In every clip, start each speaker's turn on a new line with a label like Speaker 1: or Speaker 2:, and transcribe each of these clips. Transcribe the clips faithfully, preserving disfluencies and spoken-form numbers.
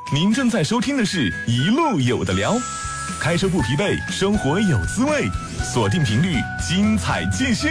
Speaker 1: 您正在收听的是一路有的聊，开车不疲惫，生活有滋味，锁定频率，精彩继续。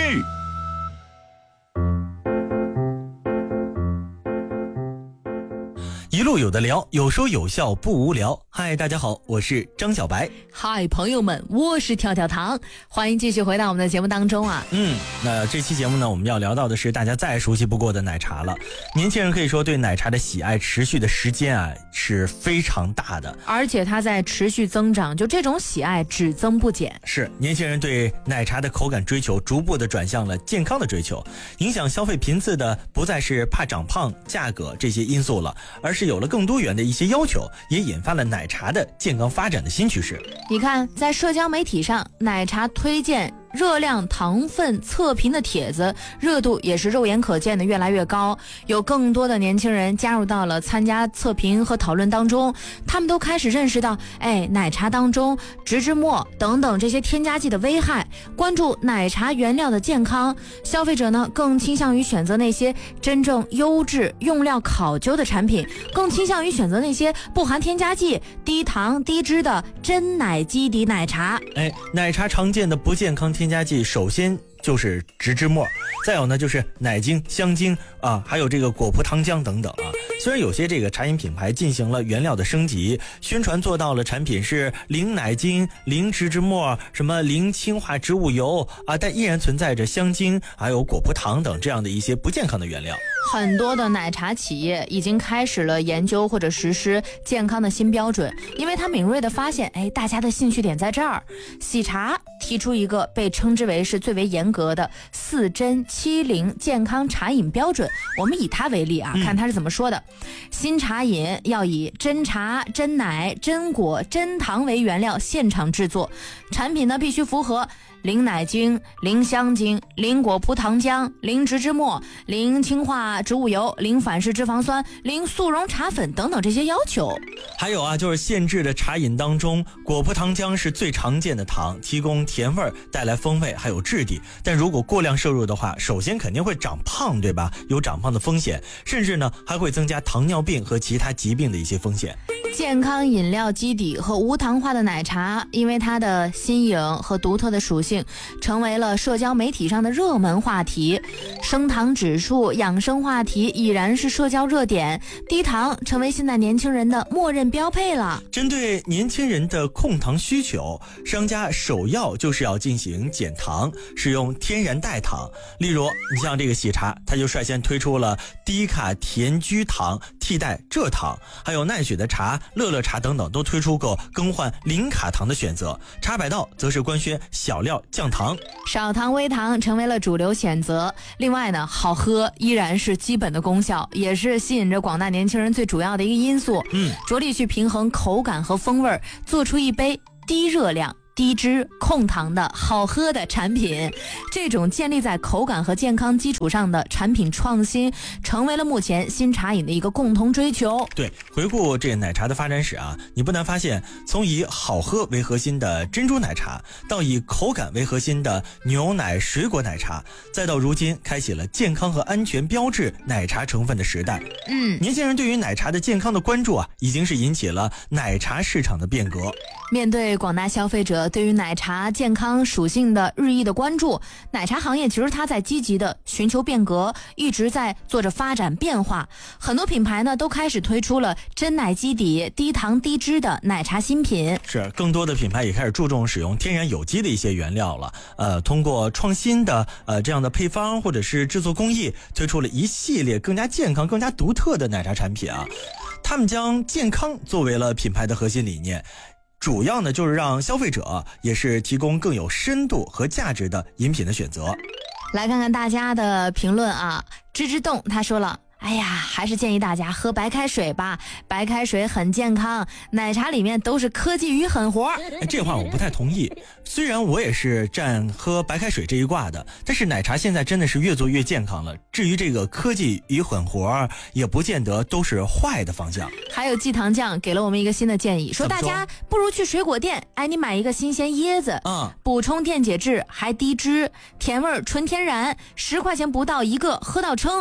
Speaker 2: 一路有的聊，有说有笑不无聊。嗨，大家好，我是张小白。
Speaker 3: 嗨，朋友们，我是跳跳糖，欢迎继续回到我们的节目当中啊。
Speaker 2: 嗯，那这期节目呢，我们要聊到的是大家再熟悉不过的奶茶了。年轻人可以说对奶茶的喜爱持续的时间啊是非常大的，
Speaker 3: 而且它在持续增长，就这种喜爱只增不减。
Speaker 2: 是，年轻人对奶茶的口感追求逐步的转向了健康的追求，影响消费频次的不再是怕长胖、价格这些因素了，而是有了更多元的一些要求，也引发了奶茶的健康发展的新趋势。
Speaker 3: 你看，在社交媒体上，奶茶推荐热量、糖分测评的帖子热度也是肉眼可见的越来越高，有更多的年轻人加入到了参加测评和讨论当中，他们都开始认识到，哎，奶茶当中植脂末等等这些添加剂的危害，关注奶茶原料的健康。消费者呢，更倾向于选择那些真正优质、用料考究的产品，更倾向于选择那些不含添加剂、低糖低脂的真奶基底奶茶。
Speaker 2: 哎，奶茶常见的不健康添加剂，首先就是植脂末，再有呢就是奶精、香精啊，还有这个果葡糖浆等等啊。虽然有些这个茶饮品牌进行了原料的升级，宣传做到了产品是零奶精、零植脂末、什么零氢化植物油啊，但依然存在着香精还有果葡糖等这样的一些不健康的原料。
Speaker 3: 很多的奶茶企业已经开始了研究或者实施健康的新标准，因为他敏锐的发现，哎，大家的兴趣点在这儿。喜茶提出一个被称之为是最为严格的四真七零健康茶饮标准，我们以它为例啊，
Speaker 2: 嗯、
Speaker 3: 看它是怎么说的。新茶饮要以真茶、真奶、真果、真糖为原料现场制作，产品呢必须符合零奶精、零香精、零果葡糖浆、零植脂末、零氢化植物油、零反式脂肪酸、零速溶茶粉等等这些要求。
Speaker 2: 还有啊，就是限制的茶饮当中，果葡糖浆是最常见的糖，提供甜味，带来风味还有质地。但如果过量摄入的话，首先肯定会长胖，对吧？有长胖的风险，甚至呢还会增加糖尿病和其他疾病的一些风险。
Speaker 3: 健康饮料基底和无糖化的奶茶，因为它的新颖和独特的属性，成为了社交媒体上的热门话题。升糖指数、养生话题已然是社交热点，低糖成为现在年轻人的默认标配了。
Speaker 2: 针对年轻人的控糖需求，商家首要就是要进行减糖，使用天然代糖。例如，你像这个喜茶，它就率先推出了低卡甜菊糖替代蔗糖，还有奈雪的茶、乐乐茶等等都推出过更换零卡糖的选择。茶百道则是官宣小料降糖，
Speaker 3: 少糖微糖成为了主流选择。另外呢，好喝依然是基本的功效，也是吸引着广大年轻人最主要的一个因素。
Speaker 2: 嗯，
Speaker 3: 着力去平衡口感和风味，做出一杯低热量、低脂、控糖的好喝的产品。这种建立在口感和健康基础上的产品创新，成为了目前新茶饮的一个共同追求。
Speaker 2: 对，回顾这奶茶的发展史啊，你不难发现，从以好喝为核心的珍珠奶茶，到以口感为核心的牛奶水果奶茶，再到如今开启了健康和安全标志奶茶成分的时代。
Speaker 3: 嗯，
Speaker 2: 年轻人对于奶茶的健康的关注啊，已经是引起了奶茶市场的变革。
Speaker 3: 面对广大消费者对于奶茶健康属性的日益的关注，奶茶行业其实它在积极的寻求变革，一直在做着发展变化。很多品牌呢都开始推出了真奶基底、低糖低脂的奶茶新品。
Speaker 2: 是，更多的品牌也开始注重使用天然有机的一些原料了。呃，通过创新的呃这样的配方或者是制作工艺，推出了一系列更加健康、更加独特的奶茶产品啊。他们将健康作为了品牌的核心理念。主要呢就是让消费者也是提供更有深度和价值的饮品的选择。
Speaker 3: 来看看大家的评论啊，芝芝冻他说了，哎呀，还是建议大家喝白开水吧，白开水很健康，奶茶里面都是科技与狠活。
Speaker 2: 哎，这话我不太同意。虽然我也是站喝白开水这一挂的，但是奶茶现在真的是越做越健康了。至于这个科技与狠活，也不见得都是坏的方向。
Speaker 3: 还有季糖酱给了我们一个新的建议，说大家不如去水果店，哎，你买一个新鲜椰子，
Speaker 2: 嗯，
Speaker 3: 补充电解质，还低脂，甜味纯天然，十块钱不到一个，喝到撑。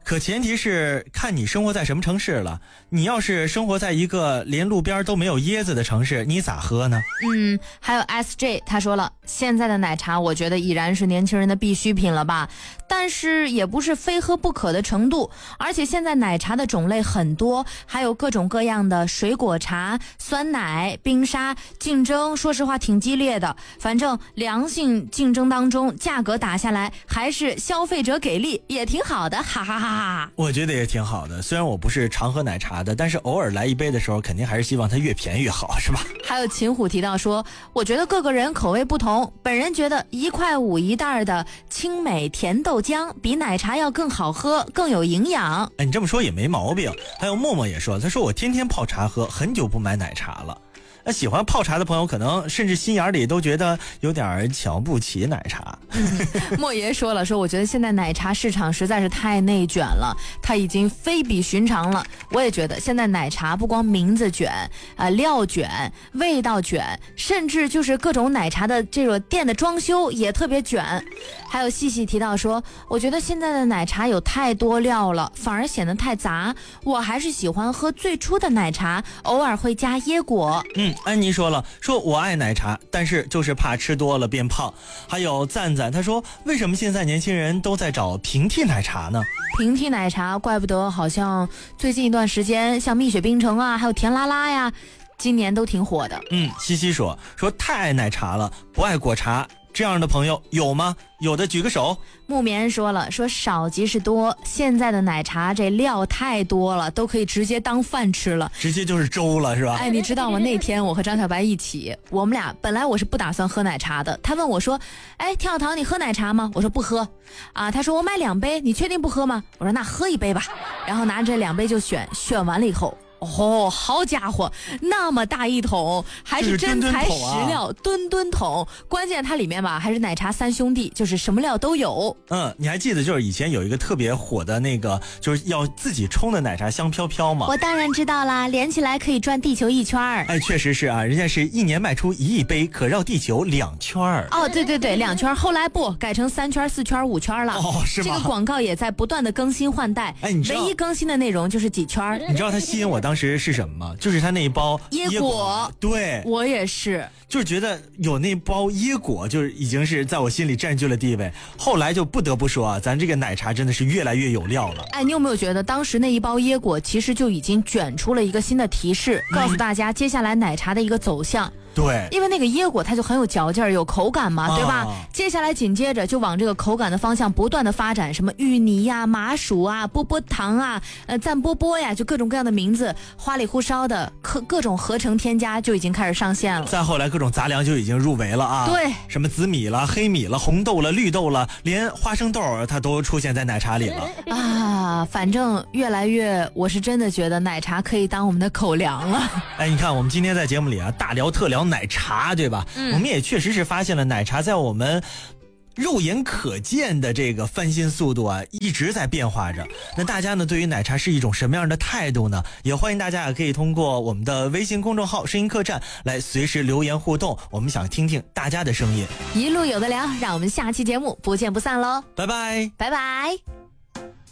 Speaker 2: 可前提是看你生活在什么城市了。你要是生活在一个连路边都没有椰子的城市，你咋喝呢？
Speaker 3: 嗯，还有 S J 他说了，现在的奶茶我觉得已然是年轻人的必需品了吧，但是也不是非喝不可的程度。而且现在奶茶的种类很多，还有各种各样的水果茶、酸奶、冰沙，竞争说实话挺激烈的。反正良性竞争当中，价格打下来还是消费者给力，也挺好的，哈哈哈哈。
Speaker 2: 我觉得也挺好的，虽然我不是常喝奶茶的，但是偶尔来一杯的时候，肯定还是希望它越便宜越好，是吧？
Speaker 3: 还有秦虎提到说，我觉得各个人口味不同，本人觉得一块五一袋的清美甜豆浆比奶茶要更好喝，更有营养。
Speaker 2: 哎，你这么说也没毛病。还有默默也说，他说我天天泡茶喝，很久不买奶茶了。那喜欢泡茶的朋友可能甚至心眼里都觉得有点瞧不起奶茶。
Speaker 3: 嗯、莫爷说了，说我觉得现在奶茶市场实在是太内卷了，它已经非比寻常了。我也觉得现在奶茶不光名字卷、呃料卷、味道卷，甚至就是各种奶茶的这个店的装修也特别卷。还有细细提到说，我觉得现在的奶茶有太多料了，反而显得太杂。我还是喜欢喝最初的奶茶，偶尔会加椰果。
Speaker 2: 嗯。安妮说了，说我爱奶茶，但是就是怕吃多了变胖。还有赞赞他说，为什么现在年轻人都在找平替奶茶呢？
Speaker 3: 平替奶茶怪不得好像最近一段时间像蜜雪冰城啊，还有甜拉拉呀，今年都挺火的。
Speaker 2: 嗯，西西说说太爱奶茶了，不爱果茶，这样的朋友有吗？有的举个手。
Speaker 3: 木棉说了，说少即是多，现在的奶茶这料太多了，都可以直接当饭吃了，
Speaker 2: 直接就是粥了，是吧？
Speaker 3: 哎，你知道吗？那天我和张小白一起，我们俩本来我是不打算喝奶茶的，他问我说，哎，田小桃你喝奶茶吗？我说不喝啊。他说我买两杯，你确定不喝吗？我说那喝一杯吧。然后拿着两杯就选，选完了以后，哦，好家伙，那么大一桶，还是真材实料，吨吨桶。关键它里面吧，还是奶茶三兄弟，就是什么料都有。
Speaker 2: 嗯，你还记得就是以前有一个特别火的那个，就是要自己冲的奶茶香飘飘吗？
Speaker 3: 我当然知道啦，连起来可以转地球一圈儿。
Speaker 2: 哎，确实是啊，人家是一年卖出一亿杯，可绕地球两圈儿。
Speaker 3: 哦，对对对，两圈，后来不改成三圈、四圈、五圈了。
Speaker 2: 哦，是吗？
Speaker 3: 这个广告也在不断的更新换代。
Speaker 2: 哎，你知道
Speaker 3: 唯一更新的内容就是几圈。
Speaker 2: 你知道它吸引我当时是什么吗？就是它那一包
Speaker 3: 椰果。
Speaker 2: 椰果对，
Speaker 3: 我也是，
Speaker 2: 就是觉得有那包椰果，就是已经是在我心里占据了地位。后来就不得不说啊，咱这个奶茶真的是越来越有料了。
Speaker 3: 哎，你有没有觉得当时那一包椰果其实就已经卷出了一个新的提示，嗯、告诉大家接下来奶茶的一个走向？
Speaker 2: 对，
Speaker 3: 因为那个椰果它就很有嚼劲儿，有口感嘛，啊、对吧？接下来紧接着就往这个口感的方向不断的发展，什么芋泥呀、麻薯啊、波波糖啊、呃赞波波呀，就各种各样的名字，花里胡哨的各各种合成添加就已经开始上线了。
Speaker 2: 再后来各种杂粮就已经入围了啊，
Speaker 3: 对，
Speaker 2: 什么紫米了、黑米了、红豆了、绿豆了，连花生豆它都出现在奶茶里了
Speaker 3: 啊。反正越来越，我是真的觉得奶茶可以当我们的口粮了。
Speaker 2: 哎，你看我们今天在节目里啊，大聊特聊奶茶，对吧？嗯、我们也确实是发现了奶茶在我们肉眼可见的这个翻新速度啊，一直在变化着。那大家呢，对于奶茶是一种什么样的态度呢？也欢迎大家也可以通过我们的微信公众号声音客栈来随时留言互动，我们想听听大家的声音。
Speaker 3: 一路有的聊，让我们下期节目不见不散喽！
Speaker 2: 拜拜，
Speaker 3: 拜拜。